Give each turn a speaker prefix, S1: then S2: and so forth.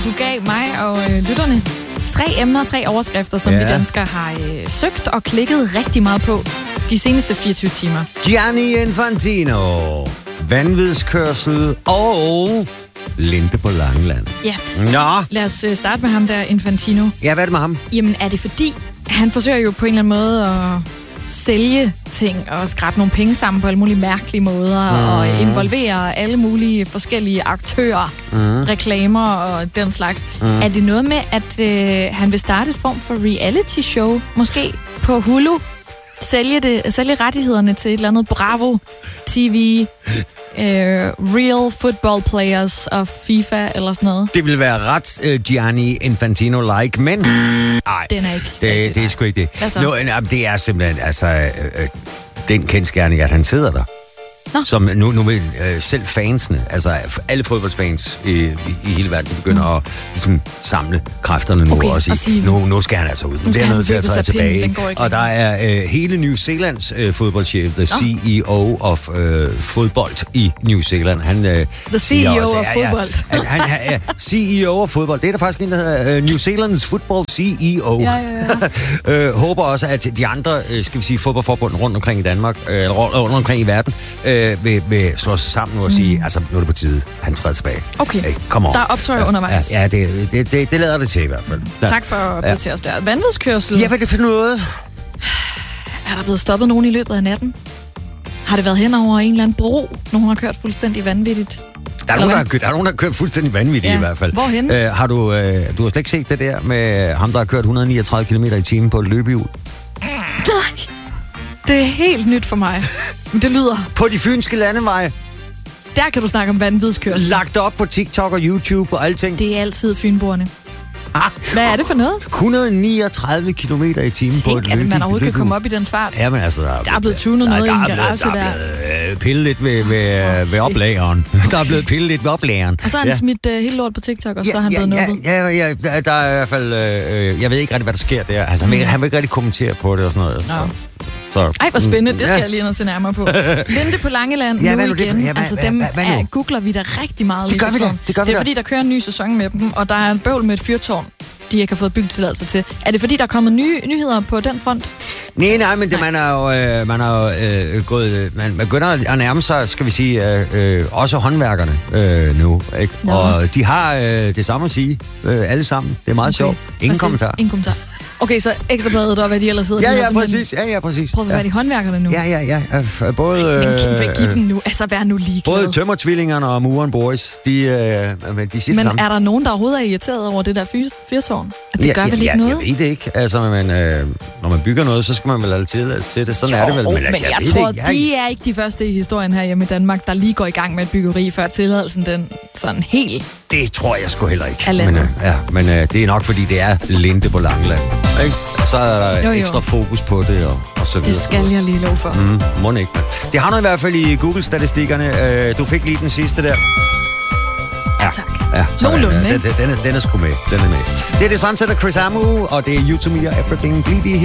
S1: Du gav mig og lytterne 3 emner, 3 overskrifter, som vi danskere har søgt og klikket rigtig meget på de seneste 24 timer.
S2: Gianni Infantino, vanvidskørsel og Linde på Langeland.
S1: Ja.
S2: Nå.
S1: Lad os starte med ham der, Infantino.
S2: Ja, hvad er det med ham?
S1: Jamen, er det fordi, han forsøger jo på en eller anden måde at sælge ting og skrabe nogle penge sammen på alle mulige mærkelige måder og involvere alle mulige forskellige aktører, reklamer og den slags. Er det noget med, at han vil starte et form for reality show, måske på Hulu? Sælge rettighederne til et eller andet Bravo TV, Real Football Players og FIFA eller sådan noget.
S2: Det vil være ret Gianni Infantino-like, men nej,
S1: den er ikke.
S2: Det er sgu ikke det. Det er simpelthen den kendskærning, at han sidder der. Nå. Som nu vil selv fansene, altså alle fodboldsfans i hele verden, begynder at ligesom, samle kræfterne nu og sige, nu skal han altså ud. Nu er nødt til at træde tilbage. Og der er hele New Zealands fodboldchef, the CEO of fodbold i New Zealand.
S1: The CEO of fodbold.
S2: CEO af fodbold. Det er der faktisk en, der hedder New Zealands Football CEO. Ja. Håber også, at de andre, skal vi sige, fodboldforbund rundt omkring i Danmark, rundt omkring i verden, vil slå sig sammen nu og sige, altså nu er det på tide, han træder tilbage.
S1: Okay,
S2: come on.
S1: Der er optøjer undervejs.
S2: Ja, det lader det til i hvert fald. Ja.
S1: Tak for at blive til os der. Vanvidskørsel.
S2: Ja, hvad er det for noget?
S1: Er der blevet stoppet nogen i løbet af natten? Har det været hen over en eller anden bro? Nogen har kørt fuldstændig vanvittigt?
S2: Der er nogen, der har kørt fuldstændig vanvittigt i hvert fald.
S1: Hvorhen?
S2: Du har slet ikke set det der med ham, der har kørt 139 km i timen på et løbehjul?
S1: Nej. Det er helt nyt for mig. Det lyder...
S2: På de fynske landeveje.
S1: Der kan du snakke om vanvidskørsel.
S2: Lagt op på TikTok og YouTube og alting.
S1: Det er altid fynboerne. Hvad er det for noget?
S2: 139 km i timen på et løbehjul.
S1: At man overhovedet kan komme op i den fart.
S2: Ja, men altså...
S1: Der er blevet tunet noget i en garage der.
S2: Der er blevet pillet lidt ved oplageren. Der er blevet pillet lidt ved oplageren.
S1: Og så har han smidt helt lort på TikTok, og så er han blevet nubbet.
S2: Ja, der er i hvert fald... jeg ved ikke rigtig, hvad der sker der. Altså, han vil ikke rigtig kommentere på det og sådan noget.
S1: Ej, hvor spændende. Det skal jeg lige se nærmere på. Linde på Langeland nu igen. Altså, dem googler vi da rigtig meget.
S2: Det gør vi da.
S1: Det er fordi, der kører en ny sæson med dem, og der er en bøvl med et fyrtårn, de ikke har fået byggetilladelse til. Er det fordi, der er kommet nye nyheder på den front?
S2: Nej, men man begynder at nærme sig, skal vi sige, også håndværkerne nu. Ikke? Og de har det samme at sige, alle sammen. Det er meget sjovt. Ingen kommentar.
S1: Okay, så Ekstrabladet og hvad de ellers sidder.
S2: Ja, præcis.
S1: Prøv at være i håndværkerne nu.
S2: Ja. Både...
S1: Men giv dem nu. Altså, vær nu ligeglad.
S2: Både Tømmertvillingerne og Muren Boys, de siger det samme.
S1: Men er der nogen, der overhovedet er irriteret over det der fyrtårn? At det gør vel ikke noget?
S2: Jeg ved det ikke. Altså, når man bygger noget, så skal man vel have tilladelse til det. Sådan er det vel.
S1: Men jeg tror, de er ikke de første i historien her hjemme i Danmark, der lige går i gang med et byggeri, før tilladelsen den sådan helt...
S2: Det tror jeg sgu heller ikke. Men det er nok, fordi det er Linde på Langeland. Ikke? Så er der ekstra fokus på det og så videre.
S1: Det skal jeg lige love for.
S2: Må ikke. Det har noget i hvert fald i Google-statistikkerne. Du fik lige den sidste der.
S1: Ja, tak.
S2: Ja,
S1: nogenlunde,
S2: den er sgu med. Den er med. Det er The Sunset af Chris Amu, og det er You To Me og Everything.